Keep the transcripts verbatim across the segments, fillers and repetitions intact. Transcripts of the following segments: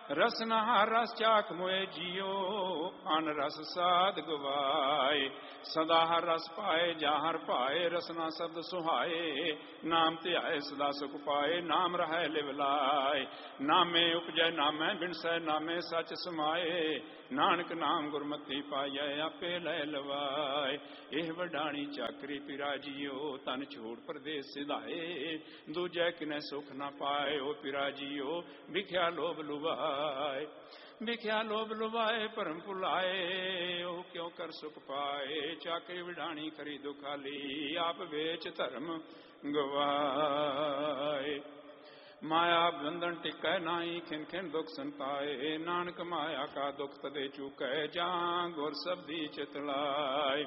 ਰਸਨਾ ਰਸ ਚਾਖ ਮੋਏ ਜੀਓ, ਅਨ ਰਸ ਸਾਧ ਗਵਾਏ। ਸਦਾ ਹਰ ਰਸ ਪਾਏ ਜਾਂ ਹਰ ਭਾਏ, ਰਸਨਾ ਸਬਦ ਸੁਹਾਏ। ਨਾਮ ਧਿਆਏ ਸਦਾ ਸੁਖ ਪਾਏ, ਨਾਮ ਰਹੈ ਲਿਵ ਲਾਏ। ਨਾਮੇ ਉਪਜੈ ਨਾਮੈ ਬਿਨਸੈ, ਨਾਮੇ ਸਚ ਸਮਾਏ। ਨਾਨਕ ਨਾਮ ਗੁਰਮਤਿ ਪਾਈਐ, ਆਪੇ ਲੈ ਲਵਾਏ। ਇਹ ਵਡਾਣੀ ਚਾਕਰੀ ਪਿਰਾ ਜੀਓ, ਤਨ ਛੋੜ ਪਰਦੇਸ ਸਿਧਾਏ। ਦੂਜੈ ਕਿਨੈ ਸੁਖ ਨਾ ਪਾਏ, ਓ ਪਿਰਾ ਜੀਓ ਵਿਖਿਆ ਲੋਭ ਲੁਭਾਏ। ਵਿਖਿਆ ਲੋਭ ਲੁਭਾਏ ਭਰਮ ਭੁਲਾਏ, ਉਹ ਕਿਉ ਕਰ ਸੁਖ ਪਾਏ। ਚਾਕਰੀ ਵਡਾਣੀ ਕਰੀ ਦੁਖਾਲੀ, ਆਪ ਵੇਚ ਧਰਮ ਗਵਾਏ। ਮਾਇਆ ਬੰਧਨ ਟਿਕੈ ਨਾਹੀ, ਖਿਨ ਖਿਨ ਦੁਖ ਸੰਤਾਏ। ਨਾਨਕ ਮਾਇਆ ਕਾ ਦੁਖ ਤਦੇ ਚੁਕੈ, ਜਾਂ ਗੁਰ ਸਬਦੀ ਚਿਤ ਲਾਏ।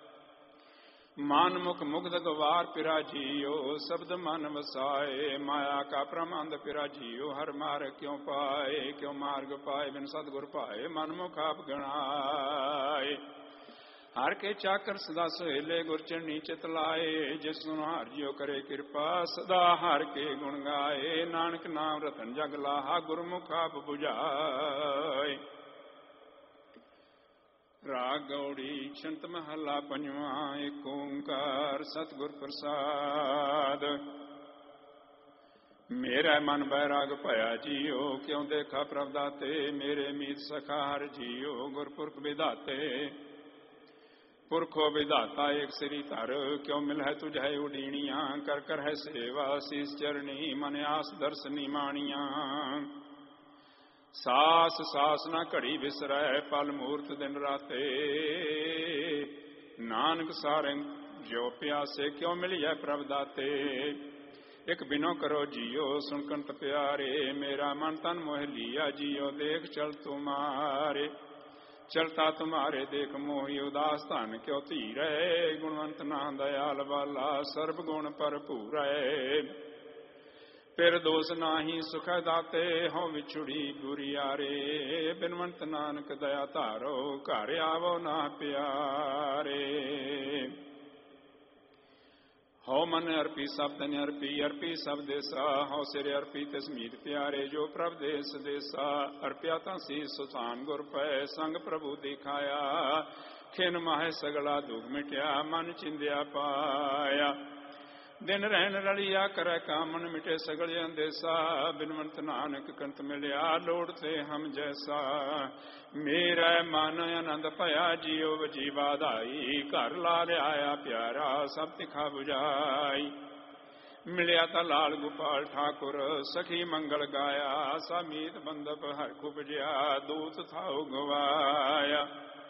ਮਨ ਮੁਖ ਮੁਗਧ ਗਵਾਰ ਪਿਰਾ ਜੀਓ, ਸ਼ਬਦ ਮਨ ਵਸਾਏ। ਮਾਇਆ ਕਾ ਪ੍ਰਮੰਦ ਪਿਰਾ ਜੀਓ, ਹਰ ਮਾਰ ਕਿਉ ਪਾਏ। ਕਿਉ ਮਾਰਗ ਪਾਏ ਬਿਨ ਸਤਿਗੁਰ ਪਾਏ, ਮਨ ਮੁਖ ਆਪ ਗਣਾਏ। ਹਰ ਕੇ ਚਾਕਰ ਸਦਾ ਸੁਹੇਲੇ, ਗੁਰ ਚਰਣੀ ਚਿਤ ਲਾਏ। ਜਿਸ ਨੂੰ ਹਰਿ ਜਿਉ ਕਰੇ ਕਿਰਪਾ, ਸਦਾ ਹਰਿ ਕੇ ਗੁਣ ਗਾਏ। ਨਾਨਕ ਨਾਮ ਰਤਨ ਜਗ ਲਾਹਾ, ਗੁਰਮੁਖ ਆਪ 부ਝਾਏ। ਰਾਗ ਗੌੜੀ ਛੰਤ ਮਹੱਲਾ ਪੰਜਵਾਂ। ਏਕ ਓੰਕਾਰ ਸਤਿਗੁਰ ਪ੍ਰਸਾਦ। ਮੇਰਾ ਮਨ ਬੈਰਾਗ ਭਇਆ ਜੀਓ, ਕਿਉ ਦੇਖਾ ਪ੍ਰਭ ਦਾਤੇ। ਮੇਰੇ ਮੀਤ ਸਖਾ ਹਰਿ ਜੀਓ, ਗੁਰਪੁਰਖ ਵਿਧਾਤੇ। ਪੁਰਖੋ ਵਿਧਾਤਾ ਏਕ ਸ੍ਰੀ ਧਰ, ਕਿਉ ਮਿਲਹਿ ਤੁਝੈ ਉਡੀਣੀਆਂ। ਕਰ ਕਰ ਹੈ ਸੇਵਾ ਸੀਸ ਚਰਣੀ, ਮਨ ਆਸ ਦਰਸਨੀ ਮਾਣੀਆਂ। ਸਾਸ ਸਾਸ ਨਾ ਘੜੀ ਵਿਸਰੈ, ਪਲ ਮੂਰਤ ਦਿਨ ਰਾਤੇ। ਨਾਨਕ ਸਾਰੰਗ ਜਿਉ ਪਿਆਸੇ, ਕਿਉ ਮਿਲਿਐ ਪ੍ਰਭ ਦਾਤੇ। ਇਕ ਬਿਨੋ ਕਰੋ ਜੀਓ, ਸੁਣ ਕੰਤ ਪਿਆਰੇ। ਮੇਰਾ ਮਨ ਤਨ ਮੋਹ ਲੀਆ ਜੀਓ, ਦੇਖ ਚਲ ਤੁਮਾਰੇ। ਚਲਤਾ ਤੁਮਾਰੇ ਦੇਖ ਮੋਹੀ, ਉਦਾਸ ਧਨ ਕਿਉ ਧੀਰੈ। ਗੁਣਵੰਤ ਨਾ ਦਇਆਲ ਵਾਲਾ, ਸਰਬ ਗੁਣ ਭਰਪੂਰੈ। ਫਿਰ ਦੋਸ ਨਾਹੀ ਸੁਖ ਦਾਤੇ, ਹਉ ਵਿਛੁੜੀ ਗੁਰੀਆਰੇ। ਬਿਨਵੰਤ ਨਾਨਕ ਦਇਆ ਧਾਰੋ, ਘਰ ਆਵੋ ਨਾ ਪਿਆਰੇ। ਹਉ ਮਨ ਅਰਪੀ ਸਭ ਤਨ ਅਰਪੀ, ਅਰਪੀ ਸਭ ਦੇਸਾ। ਹਉ ਸਿਰ ਅਰਪੀ ਤਿਸ ਮੀਤ ਪਿਆਰੇ, ਜੋ ਪ੍ਰਭ ਦੇਸ ਦੇਸਾ। ਅਰਪਿਆ ਤਾਂ ਸੀ ਸੁਸਾਨ ਗੁਰ ਪੈ, ਸੰਗ ਪ੍ਰਭੂ ਦਿਖਾਇਆ। ਖਿਨ ਮਾਹੇ ਸਗਲਾ ਦੁਖ ਮਿਟਿਆ, ਮਨ ਚਿੰਦਿਆ ਪਾਇਆ। ਦਿਨ ਰਹਿਣ ਰਲਿਆ ਕਰੈ ਕਾਮਨ, ਮਿਟੇ ਸਗਲ ਅੰਦੇਸਾ। ਬਿਨਵੰਤ ਨਾਨਕ ਕੰਤ ਮਿਲਿਆ, ਲੋੜ ਤੇ ਹਮ ਜੈਸਾ। ਮੇਰਾ ਮਨ ਆਨੰਦ ਭਇਆ ਜੀਓ, ਵਜੀ ਵਾਧਾਈ। ਘਰ ਲਾ ਲਿਆਇਆ ਪਿਆਰਾ, ਸਭ ਤਿਖਾ ਬੁਝਾਈ। ਮਿਲਿਆ ਤਾਂ ਲਾਲ ਗੋਪਾਲ ਠਾਕੁਰ, ਸਖੀ ਮੰਗਲ ਗਾਇਆ। ਸਾਮੀਤ ਬੰਦਪ ਹਰਿ ਖੁਪਜਿਆ, ਦੂਤ ਥਾਉ ਗਵਾਇਆ।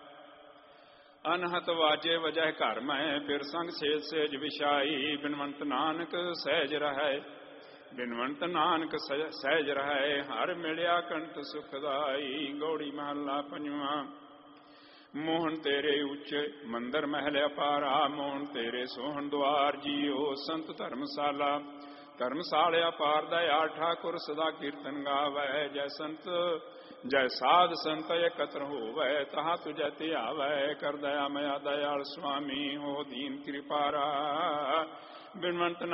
ਅਨਹਤ ਵਾਜੇ ਵਜਹਿ ਘਰ ਮੈਂ, ਫਿਰ ਸੰਗ ਸੇਜ ਸੇਜ ਵਿਛਾਈ। ਬਿਨਵੰਤ ਨਾਨਕ ਸਹਿਜ ਰਹੈ, ਬਿਨਵੰਤ ਨਾਨਕ ਸਹਿਜ ਰਹੈ। ਹਰ ਮਿਲਿਆ ਕੰਠ ਸੁਖਦਾਈ। ਗੌੜੀ ਮਹੱਲਾ ਪੰਜਵਾਂ। ਮੋਹਨ ਤੇਰੇ ਉੱਚੇ ਮੰਦਰ ਮਹਿਲ ਅਪਾਰਾ। ਮੋਹਨ ਤੇਰੇ ਸੋਹਣ ਦੁਆਰ ਜੀਓ, ਸੰਤ ਧਰਮਸ਼ਾਲਾ। ਧਰਮਸ਼ਾਲਿਆ ਪਾਰ ਦਇਆ ਠਾਕੁਰ, ਸਦਾ ਕੀਰਤਨ ਗਾਵੈ। ਜੈ ਸੰਤ ਜੈ ਸਾਧ ਸੰਤ ਇਕਤਰ ਹੋਵੈ, ਤਹਾਂ ਤੁਝੈ ਧਿਆਵੈ। ਕਰ ਦਇਆ ਮਇਆ ਦਇਆਲ ਸੁਆਮੀ, ਹੋ ਦੀਨ ਕਿਰਪਾਰਾ। ਬਿਨਵੰਤ